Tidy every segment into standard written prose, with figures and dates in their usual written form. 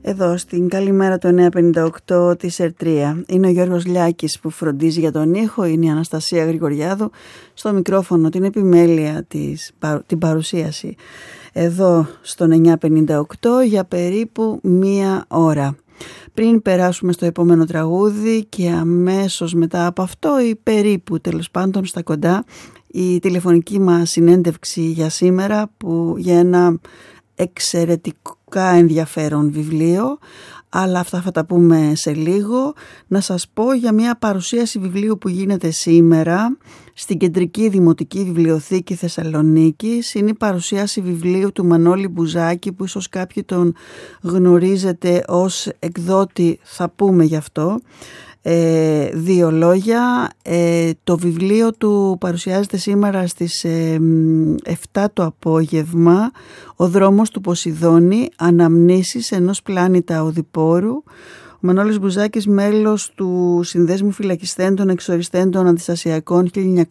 Εδώ στην Καλημέρα το 958 της ΕΡΤΡΙΑ. Είναι ο Γιώργος Λιάκης που φροντίζει για τον ήχο, είναι η Αναστασία Γρηγοριάδου στο μικρόφωνο, την επιμέλεια, την παρουσίαση εδώ στον 958 για περίπου 1 ώρα. Πριν περάσουμε στο επόμενο τραγούδι και αμέσως μετά από αυτό ή περίπου τέλος πάντων στα κοντά η τηλεφωνική μας συνέντευξη για σήμερα για ένα εξαιρετικά ενδιαφέρον βιβλίο, αλλά αυτά θα τα πούμε σε λίγο. Να σας πω για μια παρουσίαση βιβλίου που γίνεται σήμερα στην Κεντρική Δημοτική Βιβλιοθήκη Θεσσαλονίκης. Είναι η παρουσίαση βιβλίου του Μανώλη Μπουζάκη, που ίσως κάποιοι τον γνωρίζετε ως εκδότη, θα πούμε γι' αυτό. 2 λόγια. Το βιβλίο του παρουσιάζεται σήμερα στις 7 το απόγευμα. Ο δρόμος του Ποσειδώνη, αναμνήσεις ενός πλάνητα οδηπόρου. Ο Μανώλης Μπουζάκης, μέλος του Συνδέσμου Φυλακισθέντων Εξοριστέντων Αντιστασιακών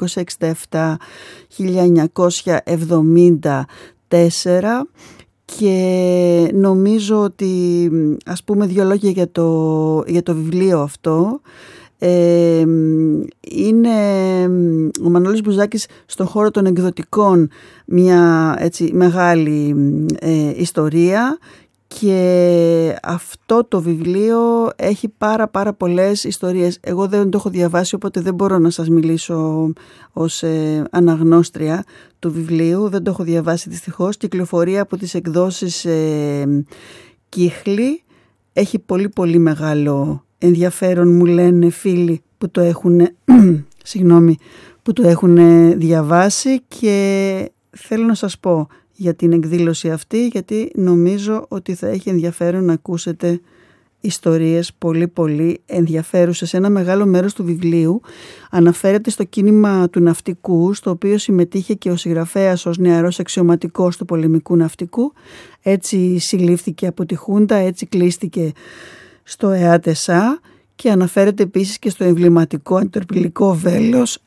1967-1974, και νομίζω ότι ας πούμε 2 λόγια για το βιβλίο αυτό. Είναι ο Μανώλης Μπουζάκης στον χώρο των εκδοτικών μια έτσι μεγάλη ιστορία, και αυτό το βιβλίο έχει πάρα πολλές ιστορίες. Εγώ δεν το έχω διαβάσει, οπότε δεν μπορώ να σας μιλήσω ως αναγνώστρια του βιβλίου. Δεν το έχω διαβάσει δυστυχώς. Κυκλοφορεί από τις εκδόσεις Κύχλη. Έχει πολύ μεγάλο ενδιαφέρον, μου λένε φίλοι που το έχουν που το έχουν διαβάσει, και θέλω να σας πω για την εκδήλωση αυτή, γιατί νομίζω ότι θα έχει ενδιαφέρον να ακούσετε ιστορίες πολύ ενδιαφέρουσες. Ένα μεγάλο μέρος του βιβλίου αναφέρεται στο κίνημα του ναυτικού, στο οποίο συμμετείχε και ο συγγραφέας ως νεαρός αξιωματικός του πολεμικού ναυτικού. Έτσι συλλήφθηκε από τη Χούντα, έτσι κλείστηκε στο ΕΑΤΕΣΑ, και αναφέρεται επίσης και στο εμβληματικό αντιρπηλικό βέλος,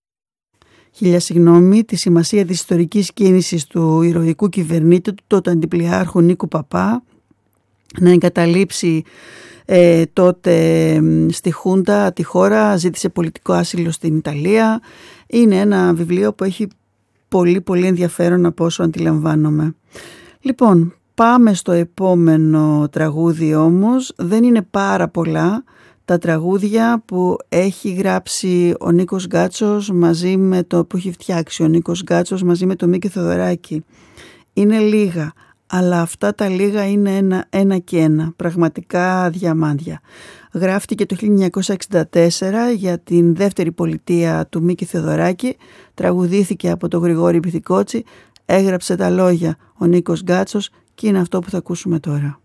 τη σημασία της ιστορικής κίνησης του ηρωικού κυβερνήτη του, τότε αντιπλιάρχου Νίκου Παπά, να εγκαταλείψει τότε στη Χούντα τη χώρα, ζήτησε πολιτικό άσυλο στην Ιταλία. Είναι ένα βιβλίο που έχει πολύ ενδιαφέρον από όσο αντιλαμβάνομαι. Λοιπόν, πάμε στο επόμενο τραγούδι όμως. Δεν είναι πάρα πολλά τα τραγούδια που έχει γράψει ο Νίκος Γκάτσος μαζί με που έχει φτιάξει ο Νίκος Γκάτσος μαζί με τον Μίκη Θεοδωράκη. Είναι λίγα, αλλά αυτά τα λίγα είναι ένα και ένα, πραγματικά διαμάντια. Γράφτηκε το 1964 για την δεύτερη πολιτεία του Μίκη Θεοδωράκη, τραγουδήθηκε από τον Γρηγόρη Πυθικότσι, έγραψε τα λόγια ο Νίκος Γκάτσος, και είναι αυτό που θα ακούσουμε τώρα.